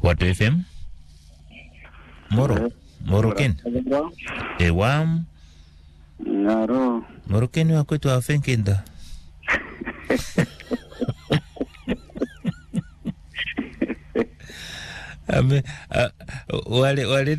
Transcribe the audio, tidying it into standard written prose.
Kwatu FM Moroken Ewam Ngaro Moroken wa kwetu afenkenda wale